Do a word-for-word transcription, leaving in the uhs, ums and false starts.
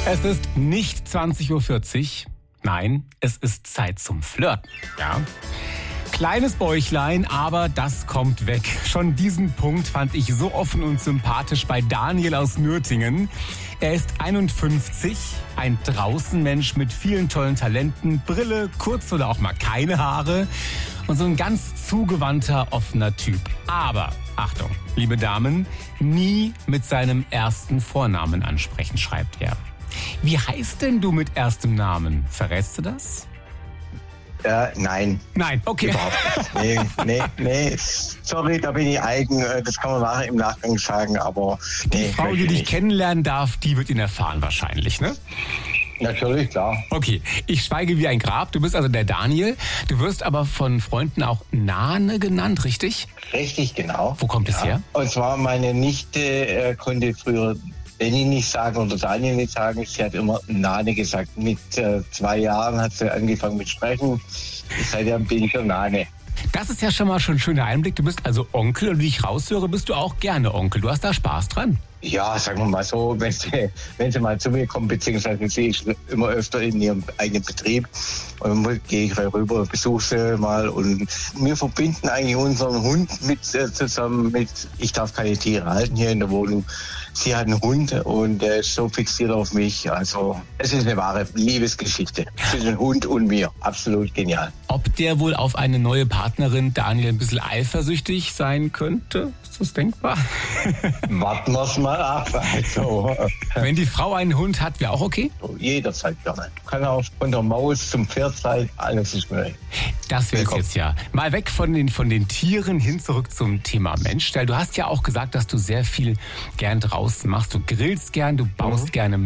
Es ist nicht zwanzig Uhr vierzig. Nein, es ist Zeit zum Flirten. Ja. Kleines Bäuchlein, aber das kommt weg. Schon diesen Punkt fand ich so offen und sympathisch bei Daniel aus Nürtingen. Er ist einundfünfzig, ein Draußenmensch mit vielen tollen Talenten, Brille, kurz oder auch mal keine Haare und so ein ganz zugewandter, offener Typ. Aber, Achtung, liebe Damen, nie mit seinem ersten Vornamen ansprechen, schreibt er. Wie heißt denn du mit erstem Namen? Verrätst du das? Äh, nein. Nein, okay. Überhaupt nicht. Nee, nee, nee. Sorry, da bin ich eigen. Das kann man nachher im Nachgang sagen, aber nee. Die Frau, die dich nicht. kennenlernen darf, die wird ihn erfahren wahrscheinlich, ne? Natürlich, klar. Okay, ich schweige wie ein Grab. Du bist also der Daniel. Du wirst aber von Freunden auch Nane genannt, richtig? Richtig, genau. Wo kommt es ja. her? Und zwar meine Nichte äh, konnte früher Benni nicht sagen oder Daniel nicht sagen. Sie hat immer Nane gesagt. Mit äh, zwei Jahren hat sie angefangen mit Sprechen. Seitdem bin ich der Nane. Das ist ja schon mal schon ein schöner Einblick. Du bist also Onkel und wie ich raushöre, bist du auch gerne Onkel. Du hast da Spaß dran. Ja, sagen wir mal so, wenn sie, wenn sie mal zu mir kommt, beziehungsweise sie ist immer öfter in ihrem eigenen Betrieb und dann gehe ich rüber, besuche sie mal und wir verbinden eigentlich unseren Hund mit äh, zusammen mit, ich darf keine Tiere halten hier in der Wohnung. Sie hat einen Hund und er ist so fixiert auf mich, also es ist eine wahre Liebesgeschichte zwischen Hund und mir, absolut genial. Ob der wohl auf eine neue Partnerin Daniel ein bisschen eifersüchtig sein könnte? Ist das denkbar? Warten wir es mal ab. Also, Wenn die Frau einen Hund hat, wäre auch okay? jederzeit gerne. Kann auch von der Maus zum Pferd sein, alles ist möglich. Das wäre es Willkommen. jetzt ja. Mal weg von den, von den Tieren hin zurück zum Thema Mensch. Du hast ja auch gesagt, dass du sehr viel gern draußen machst. Du grillst gern, du baust Mhm. gerne